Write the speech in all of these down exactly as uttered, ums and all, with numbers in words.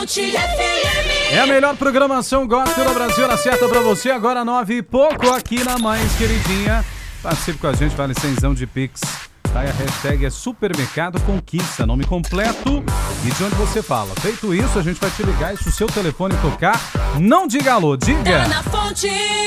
É a melhor programação gospel do Brasil, ela acerta pra você agora nove e pouco aqui na Mais Queridinha. Participe com a gente, vale cenzão de Pix. Tá, e a hashtag é Supermercado Conquista, nome completo e de onde você fala. Feito isso, a gente vai te ligar e se o seu telefone tocar, não diga alô, diga. Tá na fonte,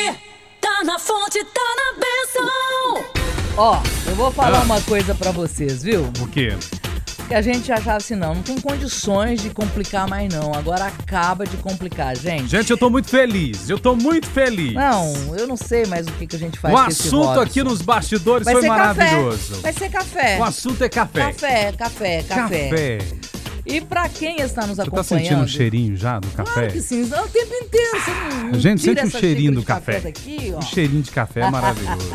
tá na fonte, tá na benção. Ó, eu vou falar Ah. uma coisa pra vocês, viu? O quê? Que a gente achava assim, não, não tem condições de complicar mais não. Agora acaba de complicar, gente. Gente, eu tô muito feliz, eu tô muito feliz. Não, eu não sei mais o que, que a gente faz O com esse assunto Robson. aqui nos bastidores Vai foi ser maravilhoso. Café. Vai ser café. O assunto é café. Café, café, café. Café. E pra quem está nos Você tá acompanhando... sentindo o cheirinho já do café? Claro que sim, o tempo inteiro. Você não, não A gente tira sente o essa cheirinho xícara do de café. Daqui, ó. O cheirinho de café é maravilhoso.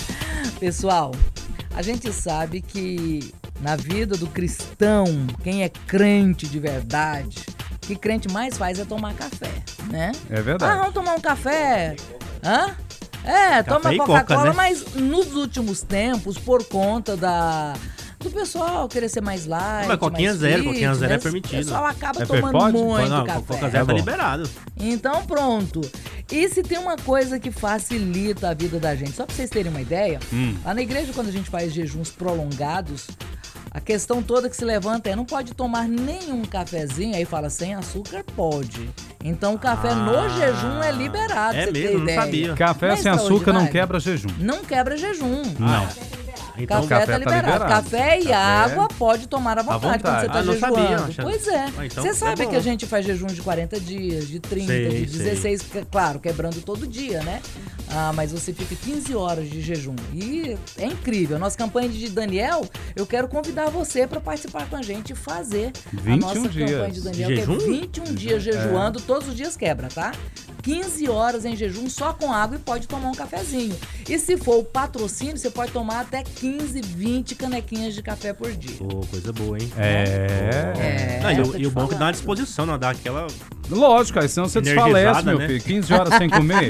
Pessoal, a gente sabe que na vida do cristão, quem é crente de verdade, o que crente mais faz é tomar café, né? É verdade. Ah, vamos tomar um café? Hã? É, toma e Coca-Cola, Coca, né? mas nos últimos tempos, por conta da... do pessoal querer ser mais light, Mas Coquinha mais zero, fit, Coquinha zero né? é permitido. O pessoal acaba É, tomando pode? muito Não, café. Coca zero É tá bom. liberado. Então pronto. E se tem uma coisa que facilita a vida da gente, só pra vocês terem uma ideia, Hum. lá na igreja quando a gente faz jejuns prolongados, a questão toda que se levanta é não pode tomar nenhum cafezinho, aí fala sem açúcar pode. Então o café no Ah, jejum é liberado, é você mesmo, tem não ideia. sabia. Café Não é sem açúcar não extraordinário? quebra jejum. Não quebra jejum. Não. Então, Café, café tá tá liberado. liberado. Café e Café água pode tomar à vontade, vontade. quando você tá Ah, não jejuando. sabia, achava- Pois é. Ah, então Você é sabe bom. que a gente faz jejum de quarenta dias, de trinta, Sei, de sei. dezesseis, que- claro, quebrando todo dia, né? Ah, mas você fica quinze horas de jejum. E é incrível. Nossa campanha de Daniel, eu quero convidar você para participar com a gente e fazer a vinte e um nossa dias. campanha de Daniel, De que é jejum? vinte e um dias jejuando, todos os dias quebra, tá? quinze horas em jejum só com água e pode tomar um cafezinho. E se for o patrocínio, você pode tomar até quinze, vinte canequinhas de café por dia. Pô, coisa boa, hein? É. É. Não, e, tô o- te e o bom é que falando. dá uma disposição, não dá aquela... Lógico, aí senão você Energizada, desfalece, meu né? filho. quinze horas sem comer.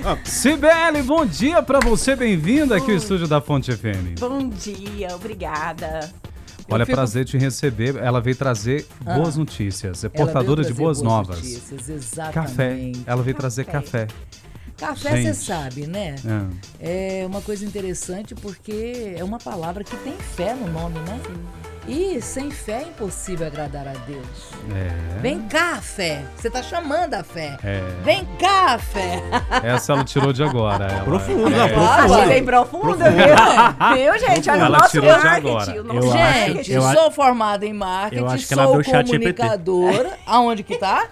Cibele, bom dia pra você. Bem-vinda aqui ao estúdio da Fonte F M. Bom dia, obrigada. Olha, fico- prazer te receber. Ela veio trazer Ah. boas notícias. É Ela veio portadora de trazer boas, novas. notícias, exatamente. Café. Ela veio trazer café. Café, você Gente. sabe, né? É. É uma coisa interessante porque é uma palavra que tem fé no nome, né? E sem fé é impossível agradar a Deus. É. Vem cá, fé. Você tá chamando a fé. É. Vem cá, fé. Essa ela tirou de agora. Ela. Profundo, não, É. profundo. Achei bem profundo, viu? Viu, gente? Olha o Ela nosso tirou de marketing. agora. O nosso Eu acho- marketing. Gente, eu sou formada em marketing, eu acho que ela sou abriu o chat G P T. comunicadora. Aonde que tá?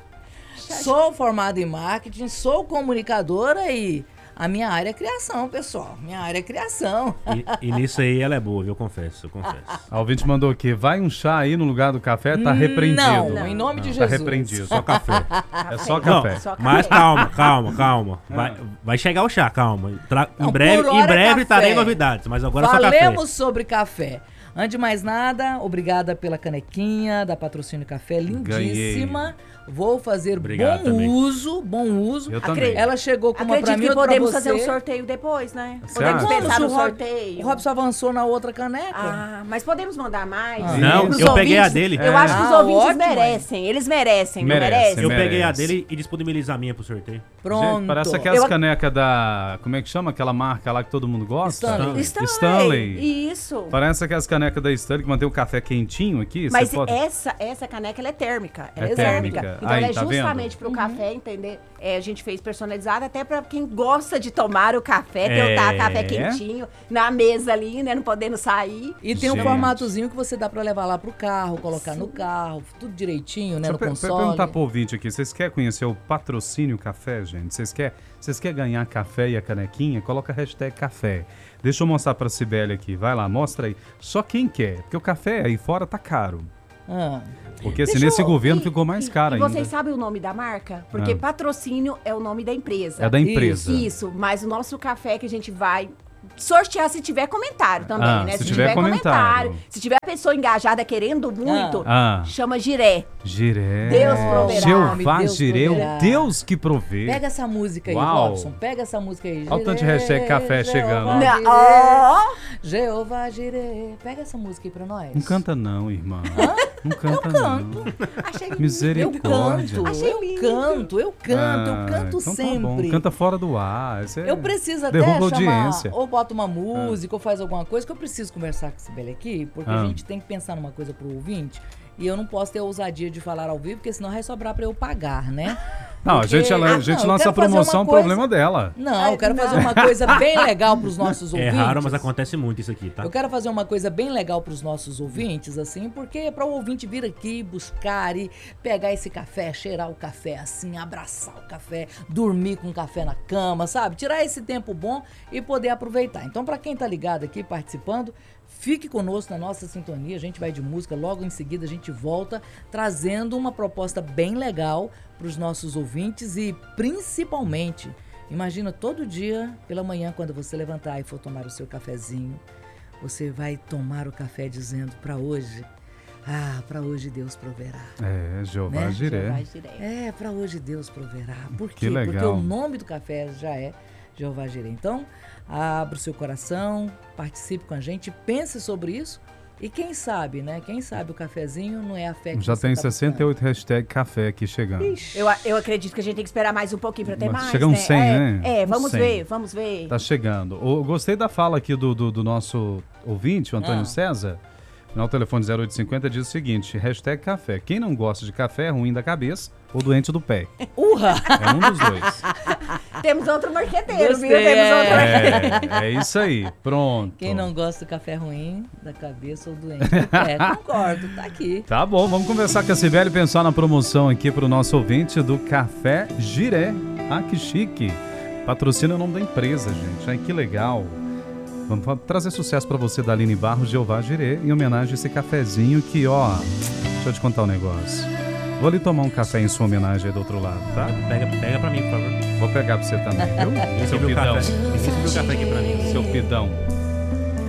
Sou formada em marketing, sou comunicadora e a minha área é criação, pessoal. Minha área é criação. E, e nisso aí ela é boa, viu? Eu confesso, eu confesso. A ouvinte mandou o quê? Vai um chá aí no lugar do café? Tá repreendido. Não, em nome de Tá Jesus. repreendido. Só café. É só Não, café. Só café. mas calma, calma, calma. Vai, vai chegar o chá, calma. Tra- Não, em breve, por hora em é breve café. trarei novidades, mas agora Falemos só café. sobre café. Antes de mais nada, obrigada pela canequinha da Patrocínio Café, lindíssima. Vou fazer Obrigado bom também. uso, bom uso. Eu Acredito. também. Ela chegou com uma pra Acredito mim, que outra pra podemos você. fazer um sorteio depois, né? Você Podemos acha? Como pensar se no o Rob- sorteio. O Robson avançou na outra caneca. Ah, mas podemos mandar mais? Ah. Não, Os eu peguei a ouvintes- dele. Eu É. acho que os Ah, ouvintes ótimo, merecem. Eles merecem, não Merece, merecem? Eu merece. peguei a dele e disponibilizar a minha pro sorteio. Pronto. Gente, parece aquelas Eu- canecas da... Como é que chama? Aquela marca lá que todo mundo gosta? Stanley. Stanley. Stanley. Isso. Parece aquelas canecas da Stanley que mantém o café quentinho aqui. Mas você pode... essa, essa caneca ela é térmica. Ela É é térmica. térmica. Então Aí, ela é tá vendo? justamente pro café, entender? É, a gente fez personalizada até pra quem gosta de tomar o café, ter É. o café quentinho na mesa ali, né? Não podendo sair. E tem um Gente. formatozinho que você dá pra levar lá pro carro, colocar no carro, tudo direitinho, né? Deixa eu No per- console. perguntar pro ouvinte aqui. Vocês querem conhecer o patrocínio café, gente? Vocês querem vocês querem ganhar café e a canequinha? Coloca a hashtag café. Deixa eu mostrar pra Cibele aqui. Vai lá, mostra aí. Só quem quer. Porque o café aí fora tá caro. Ah. Porque assim, Deixa nesse eu- governo e- ficou mais e- caro e ainda. vocês sabem o nome da marca? Porque Ah. patrocínio é o nome da empresa. É da empresa. Isso, mas o nosso café que a gente vai sortear se tiver comentário também, Ah, né? se tiver comentário. Se tiver pessoa engajada querendo muito, Ah. chama Giré. Giré. Deus proverá. Jeová Deus Jiré, proverá. o Deus que provê. Pega essa música aí, Uau. Robson. Pega essa música aí. Olha o tanto de Jiré, hashtag café chegando, ó. Jeová Não, Jiré, ó. Jeová Jiré. Pega essa música aí pra nós. Não canta não, irmã. Não canta, Eu não. canto. Achei Eu Misericórdia. canto, Achei eu lindo. canto, eu canto, eu Ah, canto então tá sempre. bom. Canta fora do ar. Esse é- Eu preciso até derruba a chamar, audiência. ou bota uma música, ou faz alguma coisa, que eu preciso conversar com esse Sibeli aqui, porque Ah. a gente tem que pensar numa coisa pro ouvinte, e eu não posso ter a ousadia de falar ao vivo, porque senão vai sobrar pra eu pagar, né? Não, a Porque- gente, ela- a Ah, gente não, eu lança a quero fazer promoção, uma o coisa- problema dela. Não, eu quero Ai, fazer não. uma coisa bem legal pros nossos É ouvintes. raro, mas acontece muito isso aqui, tá? Eu quero fazer uma coisa bem legal pros nossos ouvintes, assim, porque é para o ouvinte vir aqui, buscar e pegar esse café, cheirar o café assim, abraçar o café, dormir com o café na cama, sabe? Tirar esse tempo bom e poder aproveitar. Então, para quem tá ligado aqui, participando, fique conosco na nossa sintonia, a gente vai de música, logo em seguida a gente volta trazendo uma proposta bem legal para os nossos ouvintes e principalmente, imagina todo dia pela manhã quando você levantar e for tomar o seu cafezinho, você vai tomar o café dizendo para hoje, ah, para hoje Deus proverá. É, Jeová Né? Jiré. Jeová Jiré. É, para hoje Deus proverá. Por Que quê? Porque legal. o nome do café já é Jeová Jiré. Então, abra o seu coração, participe com a gente, pense sobre isso. E quem sabe, né? Quem sabe o cafezinho não é a fé que Já você tem tá sessenta e oito hashtag café aqui chegando. Eu, eu acredito que a gente tem que esperar mais um pouquinho pra ter Mas mais, chega uns né? cem, é, né? É, Uns vamos cem. ver, vamos ver. Tá chegando. O- gostei da fala aqui do, do, do nosso ouvinte, o Antônio Ah. César. No telefone zero oito cinquenta diz o seguinte, hashtag café. Quem não gosta de café é ruim da cabeça ou doente do pé. Urra! É um dos dois. Temos outro marqueteiro, Gostei, viu? Temos é. outro marqueteiro. É, é isso aí. Pronto. Quem não gosta do café ruim, da cabeça ou doente do pé. Concordo, tá aqui. Tá bom, vamos conversar com a Sibeli e pensar na promoção aqui pro nosso ouvinte do Café Jiré. Ah, que chique. Patrocina o nome da empresa, gente. Ai, que legal. Vamos fa- trazer sucesso pra você da Aline Barros, Jeová Jiré, em homenagem a esse cafezinho que, ó... Deixa eu te contar um negócio. Vou ali tomar um café em sua homenagem aí do outro lado, tá? Pega, pega pra mim, por favor. Vou pegar pra você também, viu? Ninguém Seu serviu pidão. café. Ninguém serviu café aqui pra mim. Seu pidão.